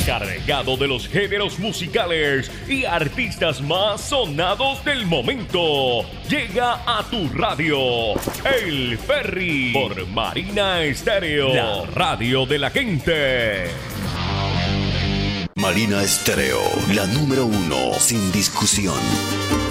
cargado de los géneros musicales y artistas más sonados del momento. Llega a tu radio, El Ferry, por Marina Estéreo, la radio de la gente. Marina Estéreo, la número 1, sin discusión.